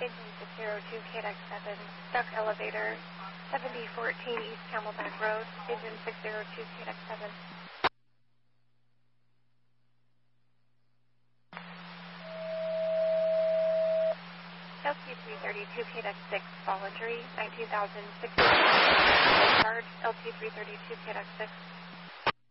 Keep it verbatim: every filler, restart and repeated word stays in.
Engine six zero two K D X seven, stuck elevator, seventy fourteen East Camelback Road, engine six zero two K D X seven. L T three thirty-two K D X six, voluntary, nineteen thousand six hundred charge, L T three thirty-two K D X six.